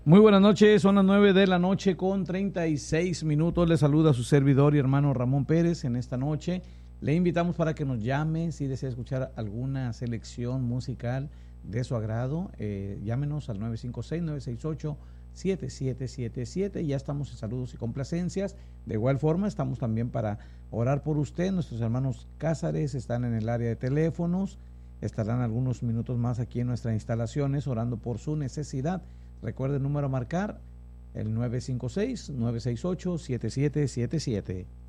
Muy buenas noches, son las 9 de la noche con 36 minutos. Le saluda a su servidor y hermano Ramón Pérez en esta noche. Le invitamos para que nos llame si desea escuchar alguna selección musical de su agrado. Llámenos al 956-968-7777. Ya estamos en saludos y complacencias. De igual forma, estamos también para orar por usted. Nuestros hermanos Cázares están en el área de teléfonos. Estarán algunos minutos más aquí en nuestras instalaciones orando por su necesidad. Recuerde el número a marcar, el 956-968-7777.